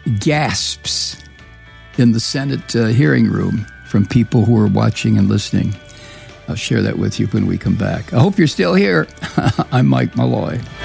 gasps in the Senate hearing room from people who are watching and listening. I'll share that with you when we come back. I hope you're still here. I'm Mike Malloy.